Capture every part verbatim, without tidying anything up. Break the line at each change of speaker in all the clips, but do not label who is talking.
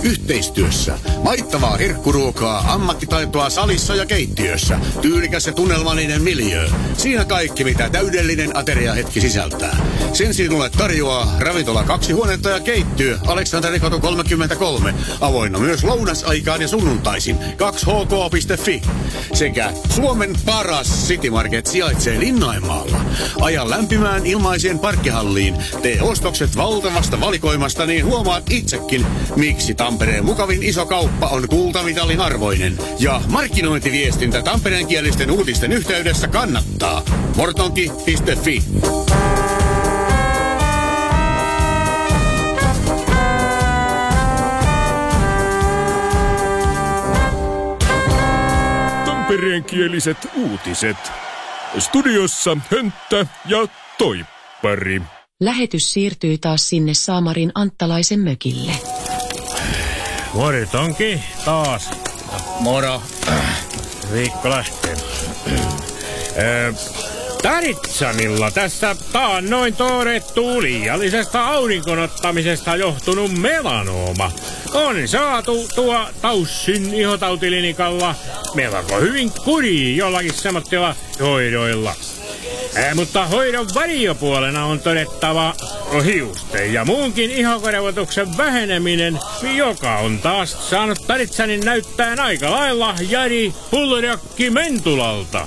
Yhteistyössä. Maittavaa herkkuruokaa, ammattitaitoa salissa ja keittiössä. Tyylikäs ja tunnelmallinen miljöö. Siinä kaikki, mitä täydellinen ateriahetki sisältää. Sen sinulle tarjoaa ravintola kaksi huonetta ja keittiö Aleksanterikatu kolmekymmentäkolme. Avoinna myös lounasaikaan ja sunnuntaisin kaksi h k piste f i. Sekä Suomen paras City Market sijaitsee Linnainmaalla. Aja lämpimään ilmaiseen parkkihalliin. Tee ostokset valtavasta valikoimasta, niin huomaat itsekin, miksi Tampereen mukavin iso kauppa on kultamitalin arvoinen. Ja markkinointiviestintä tampereenkielisten uutisten yhteydessä kannattaa. mortonki piste f i.
Tampereenkieliset uutiset. Studiossa Hönttä ja Toippari.
Lähetys siirtyy taas sinne Saamarin Anttalaisen mökille.
Mortonki taas.
Moro.
Viikko lähtee. Taritsanilla tässä taannoin todettu liiallisesta aurinkonottamisesta johtunut melanooma on saatu tuo Taussin ihotautiklinikalla melko hyvin kuriin jollakin semmoisilla hoidoilla. Ää, mutta hoidon varjopuolena on todettava hiusten ja muunkin ihokorevotuksen väheneminen, joka on taas saanut Taritsanin näyttäen aika lailla Jari Pullerjakki Mentulalta.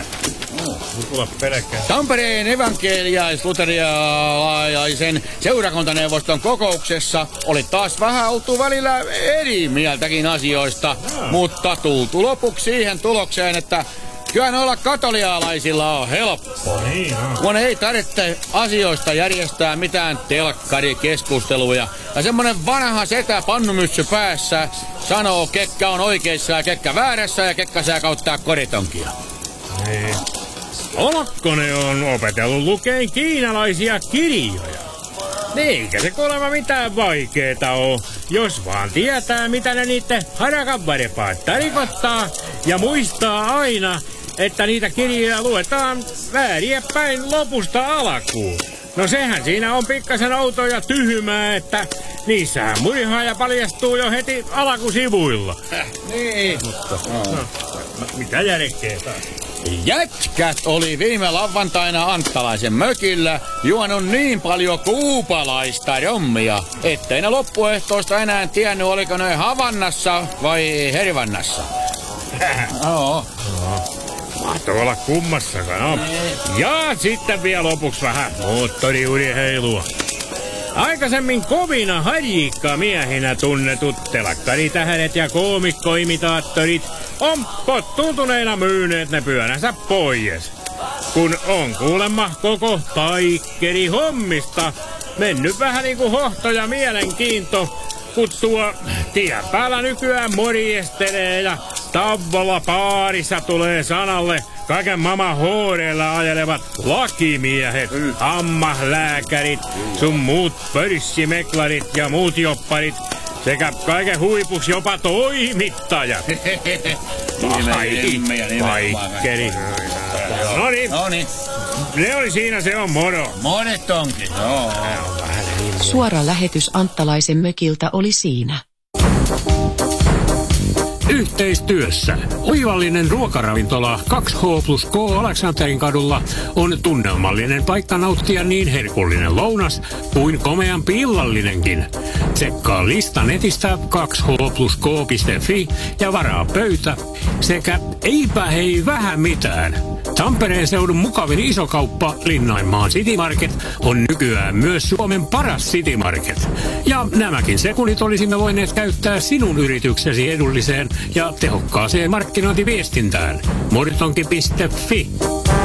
Tampereen evankeliais-luterialaisen seurakuntaneuvoston kokouksessa oli taas vähän oltu välillä eri mieltäkin asioista, mutta tultu lopuksi siihen tulokseen, että kyllä noilla katolialaisilla on helppoa.
Niin on.
Kun ei tarvitse asioista järjestää mitään telkkarikeskusteluja. Ja semmonen vanha setä pannumyssy päässä sanoo, kekkä on oikeissa ja kekkä väärässä ja kekkä saa kauttaa koritonkia.
Niin. Olakkonen on opetellut lukeen kiinalaisia kirjoja. Eikä se kuulemma mitään vaikeeta oo, jos vaan tietää, mitä ne niitten harakan varepaat tarkoittaa ja muistaa aina, että niitä kirjoja luetaan vääriä päin lopusta alkuun. No sehän siinä on pikkasen outoa ja tyhmää, että niissähän murhaaja paljastuu jo heti alkusivuilla.
Äh, niin.
Mutta, no. No, mitä järkeä taas?
Jätkät oli viime lauantaina Anttalaisen mökillä juonut niin paljon kuupalaista rommia, ettei ne loppuehtoosta enää tiennyt, oliko ne Havannassa vai Hervannassa.
Joo. Mahtoi olla kummassakaan, no. Ja sitten vielä lopuksi vähän moottoriuriheilua. Aikaisemmin kovina harjikkamiehinä tunnetut telkkaritähdet ja koomikkoimitaattorit on pottuuntuneina myyneet ne pyönänsä pois. Kun on kuulemma koko taikkeri hommista mennyt vähän niinku hohto ja mielenkiinto, kun tuo tien päällä nykyään morjestelee ja Tavvola paarissa tulee sanalle kaiken maailman hooreilla ajelevat lakimiehet, mm. hammaslääkärit, sun muut pörssimeklarit ja muut jopparit sekä kaiken huipuksi jopa toimittajat. Paikkeri. Noniin. Noniin. Ne oli siinä, se on moro.
Monet onkin. Joo.
Suora lähetys Anttalaisen mökiltä oli siinä.
Yhteistyössä. Oivallinen ruokaravintola kaksi H plus K Aleksanterin kadulla on tunnelmallinen paikka nauttia niin herkullinen lounas kuin komeampi illallinenkin. Tsekkaa lista netistä kaksi H plus K piste f i ja varaa pöytä sekä eipä hei vähän mitään. Tampereen seudun mukavin isokauppa Linnainmaan City Market on nykyään myös Suomen paras City Market. Ja nämäkin sekunnit olisimme voineet käyttää sinun yrityksesi edulliseen ja tehokkaaseen markkinointiviestintään. mortonki piste f i